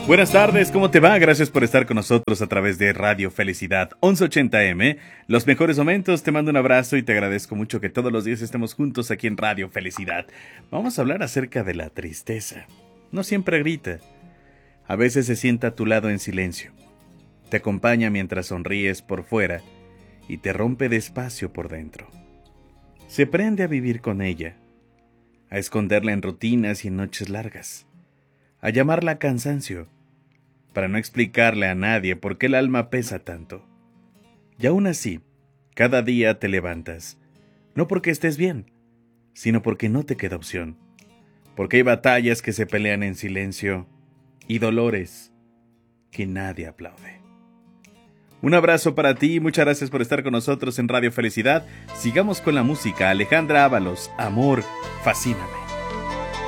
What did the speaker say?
Buenas tardes, ¿cómo te va? Gracias por estar con nosotros a través de Radio Felicidad 1180M. Los mejores momentos, te mando un abrazo y te agradezco mucho que todos los días estemos juntos aquí en Radio Felicidad. Vamos a hablar acerca de la tristeza. No siempre grita. A veces se sienta a tu lado en silencio. Te acompaña mientras sonríes por fuera y te rompe despacio por dentro. Se aprende a vivir con ella, a esconderla en rutinas y en noches largas, a llamarla cansancio, para no explicarle a nadie por qué el alma pesa tanto. Y aún así, cada día te levantas, no porque estés bien, sino porque no te queda opción, porque hay batallas que se pelean en silencio y dolores que nadie aplaude. Un abrazo para ti y muchas gracias por estar con nosotros en Radio Felicidad. Sigamos con la música. Alejandra Ábalos, Amor, fascíname.